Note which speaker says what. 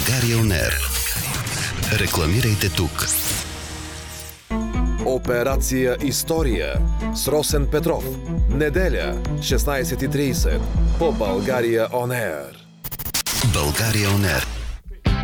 Speaker 1: България On Air. Рекламирайте тук.
Speaker 2: Операция История с Росен Петров. Неделя, 16:30 по България On Air.
Speaker 1: България On Air.